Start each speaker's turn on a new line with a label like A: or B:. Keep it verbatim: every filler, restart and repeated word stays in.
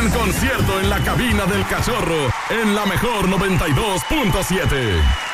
A: En concierto en la cabina del Cachorro, en la mejor noventa y dos punto siete.